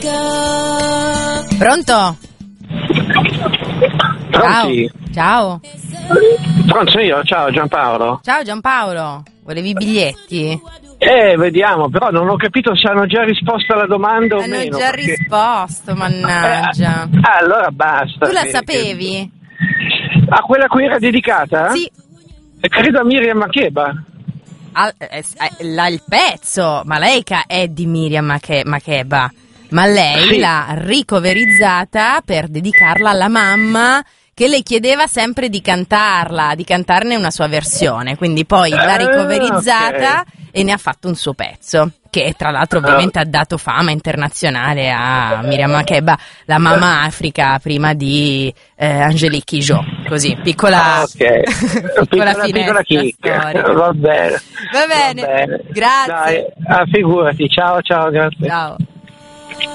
Pronto? Pronti? Ciao. Pronto io, ciao Giampaolo. Ciao Giampaolo, volevi i biglietti? Vediamo, però non ho capito se hanno già risposto alla domanda o Hanno meno. già perché... risposto, mannaggia. Allora basta. Tu la sapevi? A quella a cui era dedicata? Sì. Credo a Miriam Makeba. Il pezzo, Malaika è di Miriam Makeba, ma lei Sì. l'ha ricoverizzata per dedicarla alla mamma che le chiedeva sempre di cantarne una sua versione, quindi poi l'ha ricoverizzata e ne ha fatto un suo pezzo, che tra l'altro ovviamente ha dato fama internazionale a Miriam Makeba, la mamma Africa prima di Angélique Kidjo, così, piccola piccola finestra chicca. storica. Va bene, Va bene, grazie. Dai, figurati, ciao, grazie. Ciao.